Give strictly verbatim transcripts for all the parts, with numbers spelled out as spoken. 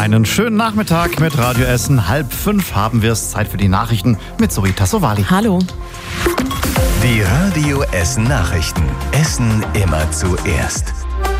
Einen schönen Nachmittag mit Radio Essen. Halb fünf haben wir es. Zeit für die Nachrichten mit Zoe Tassovali. Hallo. Die Radio Essen Nachrichten. Essen immer zuerst.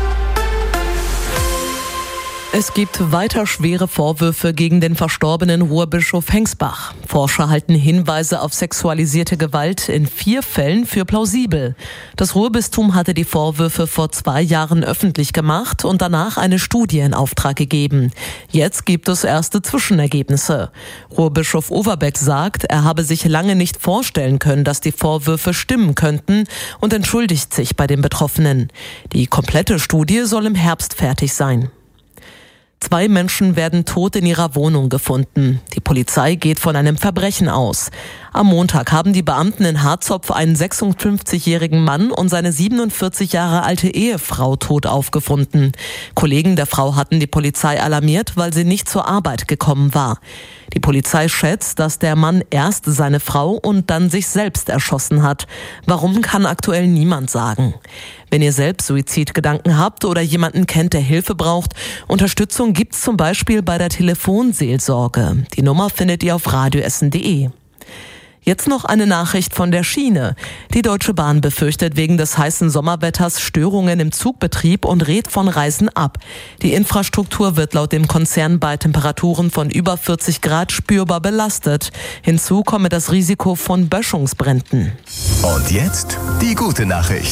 Es gibt weiter schwere Vorwürfe gegen den verstorbenen Ruhrbischof Hengsbach. Forscher halten Hinweise auf sexualisierte Gewalt in vier Fällen für plausibel. Das Ruhrbistum hatte die Vorwürfe vor zwei Jahren öffentlich gemacht und danach eine Studie in Auftrag gegeben. Jetzt gibt es erste Zwischenergebnisse. Ruhrbischof Overbeck sagt, er habe sich lange nicht vorstellen können, dass die Vorwürfe stimmen könnten und entschuldigt sich bei den Betroffenen. Die komplette Studie soll im Herbst fertig sein. Zwei Menschen werden tot in ihrer Wohnung gefunden. Die Polizei geht von einem Verbrechen aus. Am Montag haben die Beamten in Harzopf einen sechsundfünfzigjährigen Mann und seine siebenundvierzig Jahre alte Ehefrau tot aufgefunden. Kollegen der Frau hatten die Polizei alarmiert, weil sie nicht zur Arbeit gekommen war. Die Polizei schätzt, dass der Mann erst seine Frau und dann sich selbst erschossen hat. Warum, kann aktuell niemand sagen. Wenn ihr selbst Suizidgedanken habt oder jemanden kennt, der Hilfe braucht, Unterstützung gibt's zum Beispiel bei der Telefonseelsorge. Die Nummer findet ihr auf radioessen punkt de. Jetzt noch eine Nachricht von der Schiene. Die Deutsche Bahn befürchtet wegen des heißen Sommerwetters Störungen im Zugbetrieb und rät von Reisen ab. Die Infrastruktur wird laut dem Konzern bei Temperaturen von über vierzig Grad spürbar belastet. Hinzu komme das Risiko von Böschungsbränden. Und jetzt die gute Nachricht.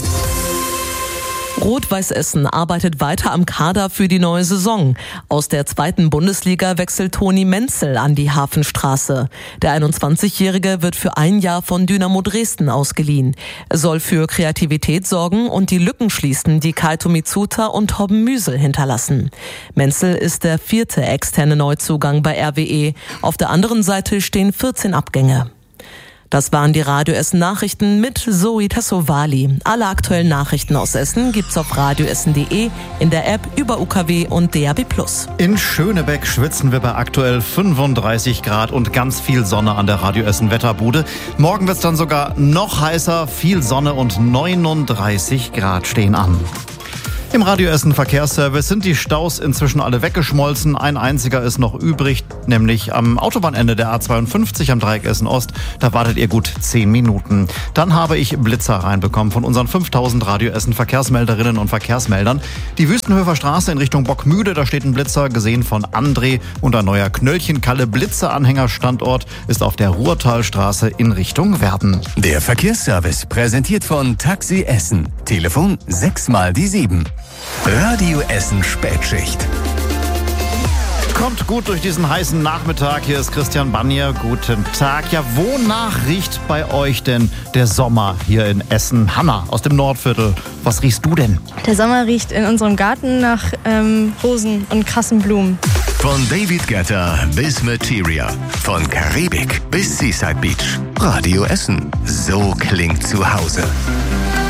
Rot-Weiß Essen arbeitet weiter am Kader für die neue Saison. Aus der zweiten Bundesliga wechselt Toni Menzel an die Hafenstraße. Der einundzwanzigjährige wird für ein Jahr von Dynamo Dresden ausgeliehen. Er soll für Kreativität sorgen und die Lücken schließen, die Kaito Mitsuta und Torben Müsel hinterlassen. Menzel ist der vierte externe Neuzugang bei R W E. Auf der anderen Seite stehen vierzehn Abgänge. Das waren die Radio Essen Nachrichten mit Zoe Tassovali. Alle aktuellen Nachrichten aus Essen gibt's auf radioessen punkt de, in der App, über U K W und D A B plus. In Schönebeck schwitzen wir bei aktuell fünfunddreißig Grad und ganz viel Sonne an der Radio Essen Wetterbude. Morgen wird's dann sogar noch heißer, viel Sonne und neununddreißig Grad stehen an. Im Radio Essen Verkehrsservice sind die Staus inzwischen alle weggeschmolzen. Ein einziger ist noch übrig, nämlich am Autobahnende der A zweiundfünfzig am Dreieck Essen Ost. Da wartet ihr gut zehn Minuten. Dann habe ich Blitzer reinbekommen von unseren fünftausend Radio Essen Verkehrsmelderinnen und Verkehrsmeldern. Die Wüstenhöfer Straße in Richtung Bockmühle, da steht ein Blitzer, gesehen von André. Und ein neuer Knöllchenkalle Blitzeranhängerstandort ist auf der Ruhrtalstraße in Richtung Werden. Der Verkehrsservice präsentiert von Taxi Essen. Telefon sechs mal die sieben. Radio Essen Spätschicht. Kommt gut durch diesen heißen Nachmittag. Hier ist Christian Bannier. Guten Tag. Ja, wonach riecht bei euch denn der Sommer hier in Essen? Hanna aus dem Nordviertel, was riechst du denn? Der Sommer riecht in unserem Garten nach ähm, Rosen und krassen Blumen. Von David Guetta bis Materia. Von Karibik bis Seaside Beach. Radio Essen. So klingt zu Hause.